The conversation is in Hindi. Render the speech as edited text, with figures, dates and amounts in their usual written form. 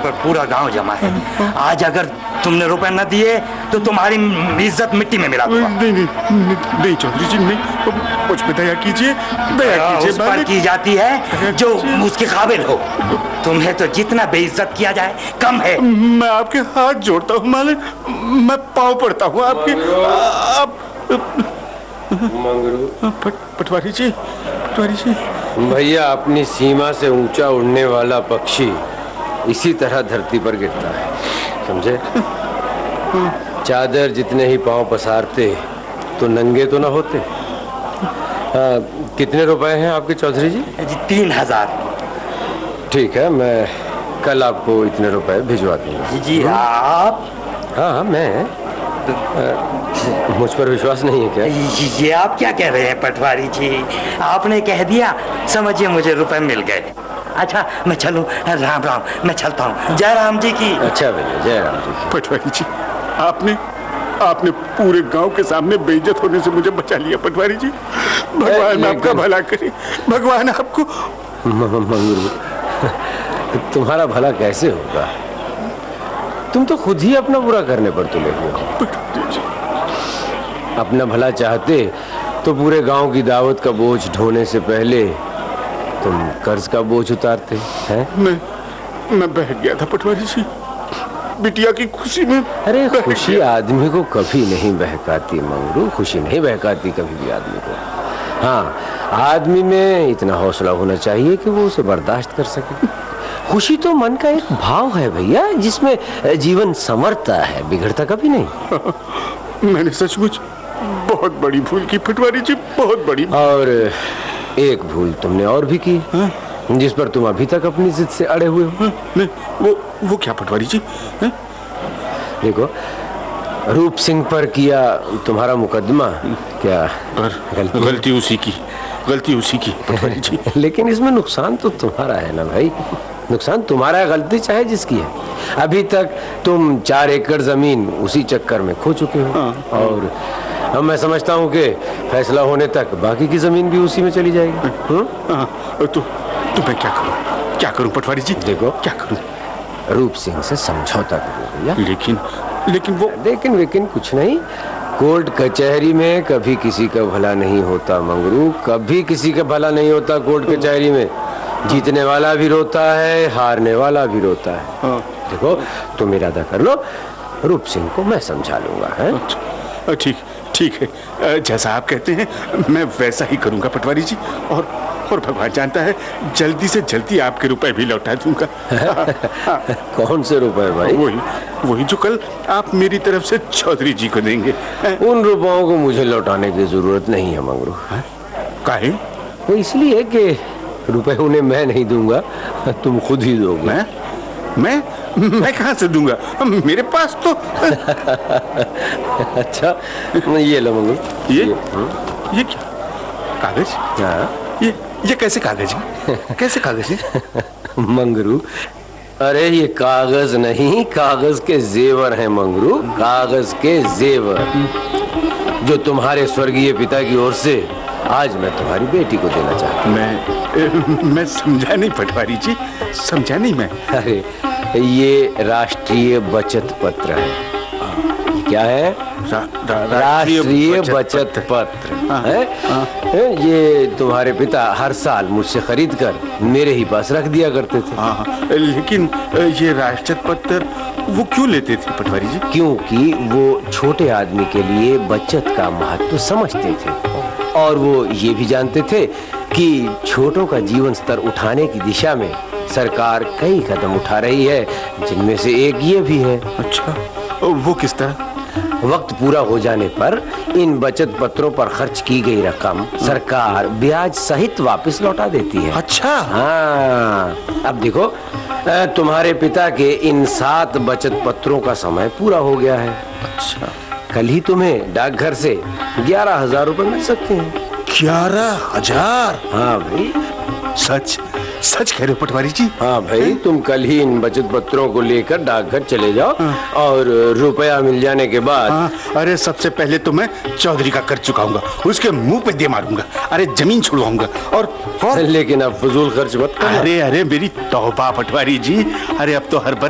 पर पूरा गांव जमा है। आज अगर तुमने रुपए न दिए तो तुम्हारी इज्जत मिट्टी में मिला दूंगा। नहीं चौधरी जी, नहीं, मुझ पे दया कीजिए, दया कीजिए। उस पर की जाती है जो उसके काबिल हो। तुम्हें तो जितना बेइज्जत किया जाए कम है। मैं आपके हाथ जोड़ता हूँ मालिक, मैं पाँव पड़ता हूँ आपके। पटवारी जी, पटवारी जी। भैया, अपनी सीमा से ऊंचा उड़ने वाला पक्षी इसी तरह धरती पर गिरता है, समझे? चादर जितने ही पांव पसारते तो नंगे तो ना होते। कितने रुपए हैं आपके चौधरी जी? 3000। ठीक है, मैं कल आपको इतने रुपए भिजवा दूंगा। जी आप? हाँ, मैं। मुझ पर विश्वास नहीं है क्या? ये आप क्या कह रहे हैं पटवारी जी? आपने कह दिया, समझिए मुझे रुपए मिल गए। अच्छा मैं चलूं? राम राम, मैं चलता हूँ। जय राम जी की। अच्छा भैया, जय राम जी की। पटवारी जी, आपने पूरे गांव के सामने बेइज्जत होने से मुझे बचा लिया पटवारी जी। भगवान आपका भला करे, भगवान आपको। मंगरू, तुम्हारा भला कैसे होगा? तुम तो खुद ही अपना बुरा करने पर तुले हुए हो। अपना भला चाहते तो पूरे गांव की दावत का बोझ ढोने से पहले तुम कर्ज का बोझ उतारते हैं। मैं बह गया था पटवारी जी, बिटिया की खुशी में। अरे खुशी आदमी को कभी नहीं बहकाती मंगरू, खुशी नहीं बहकाती कभी भी आदमी को। हाँ, आदमी में इतना हौसला होना चाहिए कि वो उसे बर्दाश्त कर सके। खुशी तो मन का एक भाव है भैया, जिसमें जीवन संवरता है, बिगड़ता कभी नहीं। मैंने सचमुच बहुत बड़ी भूल की पटवारी जी, बहुत बड़ी। और एक भूल तुमने और भी की, जिस पर तुम अभी तक अपनी जिद से अड़े हुए हो। नहीं, वो क्या पटवारी जी? देखो, रूप सिंह पर किया तुम्हारा मुकदमा, क्या गलती उसी की पटवारी जी। लेकिन इसमें नुकसान तो तुम्हारा है ना भाई, नुकसान तुम्हारा है, गलती चाहे जिसकी है। अभी तक तुम 4 एकड़ जमीन उसी चक्कर में खो चुके हो। और अब मैं समझता हूँ कि फैसला होने तक बाकी की जमीन भी उसी में चली जाएगी। तो मैं क्या करूँ पटवारी जी? देखो, क्या करूँ? रूप सिंह से समझौता करो भैया। लेकिन कुछ नहीं। कोर्ट कचहरी में कभी किसी का भला नहीं होता मंगरू, कभी किसी का भला नहीं होता। कोर्ट कचहरी में जीतने वाला भी रोता है, हारने वाला भी रोता है। देखो, तुम इरादा कर लो, रूप सिंह को मैं समझा लूंगा। है ठीक है, जैसा आप कहते हैं मैं वैसा ही करूंगा पटवारी जी। और भगवान जानता है, जल्दी से जल्दी आपके रुपए भी लौटा दूंगा। कौन से रुपए भाई? वही जो कल आप मेरी तरफ से चौधरी जी को देंगे। उन रुपयों को मुझे लौटाने की जरूरत नहीं है मंगरू। काहे? वो इसलिए कि रुपए उन्हें मैं नहीं दूंगा, तुम खुद ही दोगे। मैं कहाँ से दूंगा? मेरे पास तो अच्छा, ये लो मंगरू। ये क्या कागज? हाँ, ये कैसे कागज है? कैसे कागज है? मंगरू, अरे ये कागज नहीं, कागज के जेवर हैं मंगरू, कागज के जेवर, जो तुम्हारे स्वर्गीय पिता की ओर से आज मैं तुम्हारी बेटी को देना चाहता हूँ। मैं समझा नहीं पटवारी जी, समझा नहीं मैं। अरे ये राष्ट्रीय बचत पत्र है। क्या है? राष्ट्रीय बचत पत्र है। ये तुम्हारे पिता हर साल मुझसे खरीद कर मेरे ही पास रख दिया करते थे। लेकिन ये राष्ट्रीय पत्र वो क्यों लेते थे पटवारी जी? क्योंकि वो छोटे आदमी के लिए बचत का महत्व समझते थे, और वो ये भी जानते थे कि छोटों का जीवन स्तर उठाने की दिशा में सरकार कई कदम उठा रही है, जिनमें से एक ये भी है। अच्छा, वो किस तरह? वक्त पूरा हो जाने पर इन बचत पत्रों पर खर्च की गई रकम सरकार ब्याज सहित वापस लौटा देती है। अच्छा। हाँ, अब देखो, तुम्हारे पिता के इन 7 बचत पत्रों का समय पूरा हो गया है। अच्छा, कल ही तुम्हें डाकघर से 11,000 रुपए मिल सकते हैं। 11,000? हाँ भाई, सच कह रहे हो पटवारी जी? हाँ भाई, तुम कल ही इन बचत पत्रों को लेकर डाकघर चले जाओ, और रुपया मिल जाने के बाद अरे सबसे पहले तो मैं चौधरी का कर चुकाऊंगा, उसके मुंह पे दे मारूंगा, अरे जमीन छुड़वाऊंगा। और लेकिन अब फजूल खर्च मत करना। अरे मेरी तौबा पटवारी जी, अरे अब तो हर